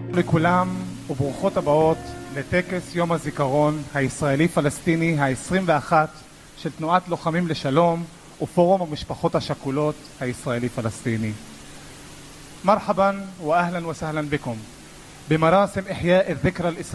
לכולם וברוכות הבאות לטקס יום הזיכרון הישראלי-פלסטיני ה-21 של תנועת לוחמים לשלום ופורום המשפחות השכולות הישראלי-פלסטיני. مرحبا واهلا وسهلا بكم بمراسم احياء الذكرى